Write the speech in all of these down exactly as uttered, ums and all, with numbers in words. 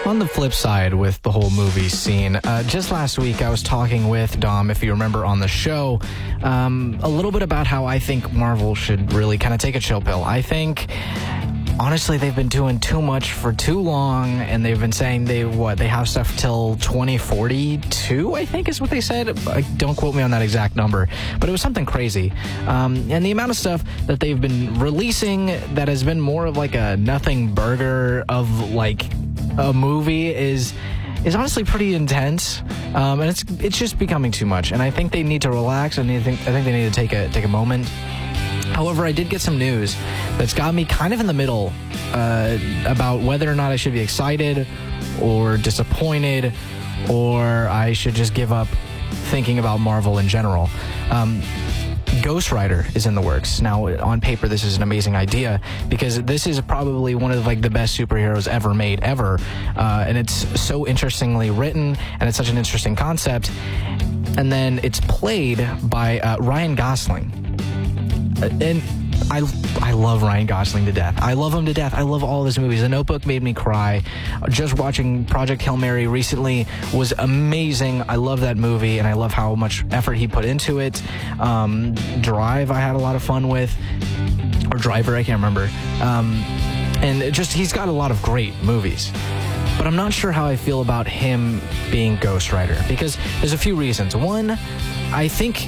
on the flip side with the whole movie scene, uh, just last week I was talking with Dom, if you remember on the show, um, a little bit about how I think Marvel should really kind of take a chill pill. I think, honestly, they've been doing too much for too long, and they've been saying they, what, they have stuff till twenty forty-two, I think is what they said. Don't quote me on that exact number, but it was something crazy. Um, and the amount of stuff that they've been releasing that has been more of like a nothing burger of like a movie is is honestly pretty intense, um, and it's it's just becoming too much. And I think they need to relax, and I think I think they need to take a take a moment. However, I did get some news that's got me kind of in the middle uh, about whether or not I should be excited or disappointed, or I should just give up thinking about Marvel in general. Um, Ghost Rider is in the works. Now, on paper, this is an amazing idea because this is probably one of like the best superheroes ever made, ever. Uh, and it's so interestingly written, and it's such an interesting concept. And then it's played by uh, Ryan Gosling. And I I love Ryan Gosling to death. I love him to death. I love all of his movies. The Notebook made me cry. Just watching Project Hail Mary recently was amazing. I love that movie, and I love how much effort he put into it. Um, Drive, I had a lot of fun with. Or Driver, I can't remember. Um, and it just, he's got a lot of great movies. But I'm not sure how I feel about him being Ghost Rider, because there's a few reasons. One, I think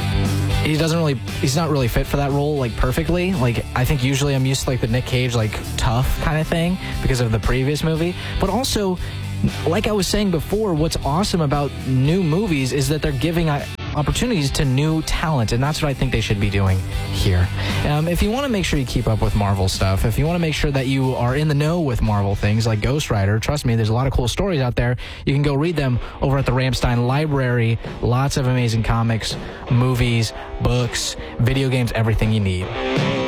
he doesn't really, he's not really fit for that role, like, perfectly. Like, I think usually I'm used to, like, the Nick Cage, like, tough kind of thing because of the previous movie. But also, like I was saying before, what's awesome about new movies is that they're giving opportunities to new talent, and that's what I think they should be doing here. Um, if you want to make sure you keep up with Marvel stuff, if you want to make sure that you are in the know with Marvel things like Ghost Rider, trust me, there's a lot of cool stories out there. You can go read them over at the Ramstein Library. Lots of amazing comics, movies, books, video games, everything you need.